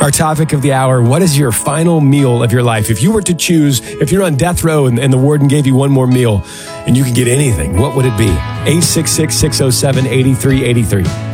Our topic of the hour, what is your final meal of your life? If you were to choose, if you're on death row and the warden gave you one more meal and you could get anything, what would it be? 866-607-8383.